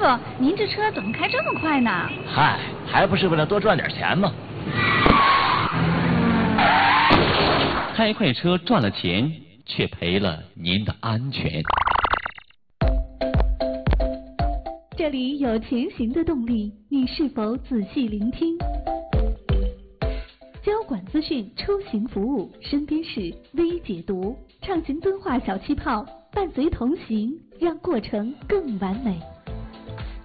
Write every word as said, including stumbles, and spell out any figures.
叔，您这车怎么开这么快呢？ 嗨，还不是为了多赚点钱吗？ 开快车赚了钱，却赔了您的安全。 这里有前行的动力，你是否仔细聆听？交管资讯出行服务，身边事微解读，畅行敦化小气泡，伴随同行，让过程更完美。